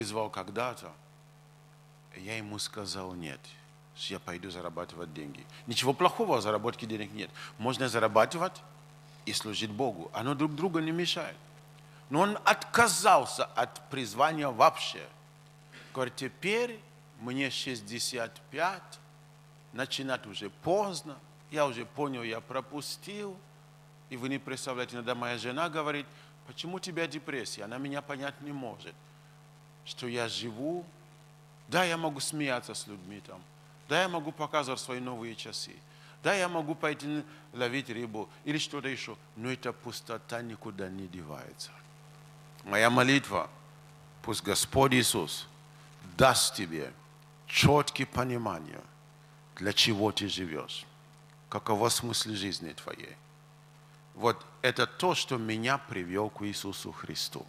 призвал когда-то, я ему сказал нет, что я пойду зарабатывать деньги. Ничего плохого в заработке денег нет. Можно зарабатывать и служить Богу. Оно друг другу не мешает. Но он отказался от призвания вообще. Говорит, теперь мне 65, начинать уже поздно. Я уже понял, я пропустил. И вы не представляете, иногда моя жена говорит, почему у тебя депрессия? Она меня понять не может. Что я живу, да, я могу смеяться с людьми там, да, я могу показывать свои новые часы, да, я могу пойти ловить рыбу или что-то еще, но эта пустота никуда не девается. Моя молитва, пусть Господь Иисус даст тебе четкое понимание, для чего ты живешь, каково смысл жизни твоей. Вот это то, что меня привел к Иисусу Христу.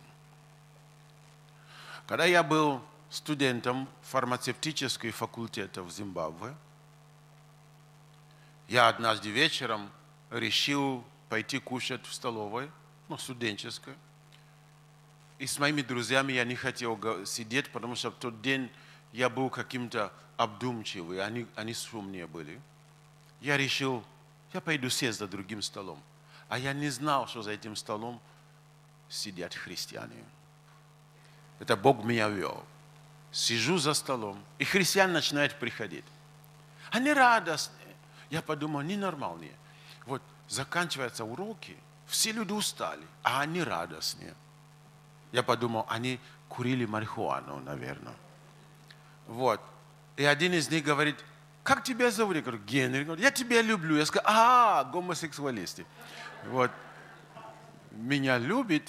Когда я был студентом фармацевтического факультета в Зимбабве, я однажды вечером решил пойти кушать в столовой, студенческой. И с моими друзьями я не хотел сидеть, потому что в тот день я был каким-то обдумчивый, они шумнее были. Я решил, я пойду сесть за другим столом. А я не знал, что за этим столом сидят христиане. Это Бог меня вел. Сижу за столом, и христиане начинают приходить. Они радостные. Я подумал, ненормальные. Вот заканчиваются уроки, все люди устали, а они радостные. Я подумал, они курили марихуану, наверное. Вот. И один из них говорит, как тебя зовут? Я говорю, Генри. Говорит, я тебя люблю. Я сказал, гомосексуалисты. Вот. Меня любит.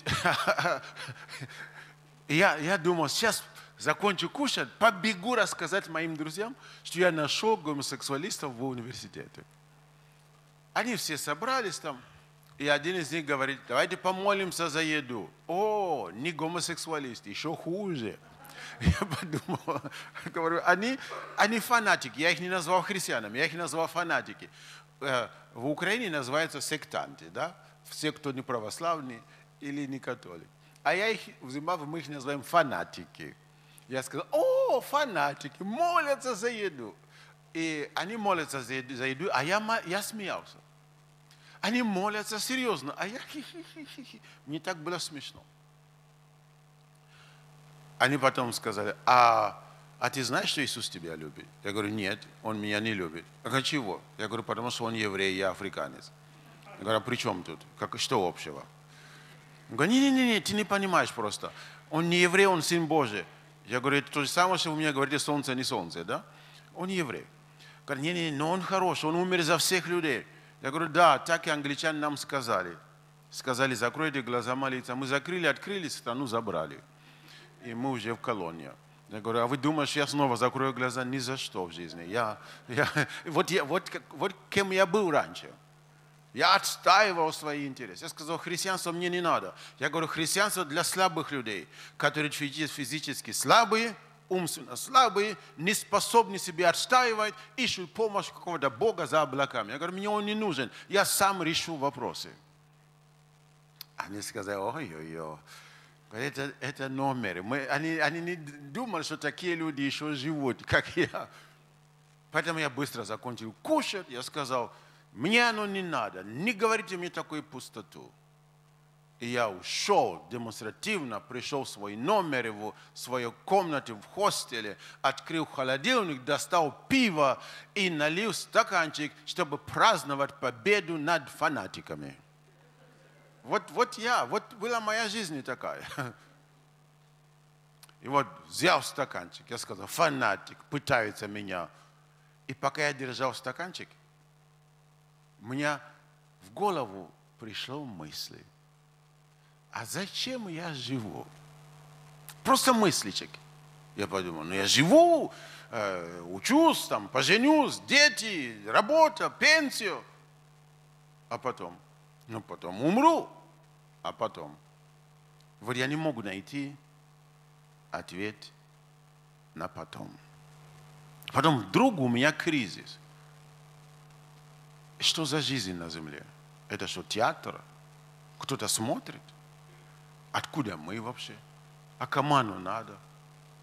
И я думал, сейчас закончу кушать, побегу рассказать моим друзьям, что я нашел гомосексуалистов в университете. Они все собрались там, и один из них говорит, давайте помолимся за еду. О, не гомосексуалисты, еще хуже. Я подумал, говорю, они фанатики, я их не назвал христианами, я их назвал фанатики. В Украине называются сектанты, да? Все, кто не православный или не католик. А в Зимбабве мы их называем фанатики. Я сказал, фанатики, молятся за еду. И они молятся за еду, а я смеялся. Они молятся серьезно, а я хи-хи-хи-хи. Мне так было смешно. Они потом сказали, а ты знаешь, что Иисус тебя любит? Я говорю, нет, Он меня не любит. Я говорю, чего? Я говорю, потому что Он еврей, я африканец. Я говорю, а при чем тут? Что общего? Он говорит, не, ты не понимаешь просто. Он не еврей, он сын Божий. Я говорю, это то же самое, что вы мне говорите, солнце, не солнце, да? Он не еврей. Говорит, не, но он хороший, он умер за всех людей. Я говорю, да, так и англичане нам сказали. Сказали, закройте глаза молиться. Мы закрыли, открыли, страну забрали. И мы уже в колонии. Я говорю, а вы думаете, что я снова закрою глаза? Ни за что в жизни. Вот кем я был раньше. Я отстаивал свои интересы. Я сказал, христианство мне не надо. Я говорю, христианство для слабых людей, которые физически слабые, умственно слабые, не способны себе отстаивать, ищут помощь какого-то Бога за облаками. Я говорю, мне он не нужен. Я сам решу вопросы. Они сказали, ой-ой-ой. Это номер. Они не думали, что такие люди еще живут, как я. Поэтому я быстро закончил кушать. Я сказал, мне оно не надо. Не говорите мне такую пустоту. И я ушел демонстративно, пришел в свой номер, в свою комнату, в хостеле, открыл холодильник, достал пиво и налил стаканчик, чтобы праздновать победу над фанатиками. Вот была моя жизнь такая. И вот взял стаканчик, я сказал, фанатик, пытается меня. И пока я держал стаканчик, мне в голову пришла мысль, а зачем я живу? Просто мысличек. Я подумал, я живу, учусь, там, поженюсь, дети, работа, пенсию. А потом? Потом умру. А потом? Вот я не могу найти ответ на потом. Потом вдруг у меня кризис. Что за жизнь на земле? Это что, театр? Кто-то смотрит? Откуда мы вообще? А кому оно надо?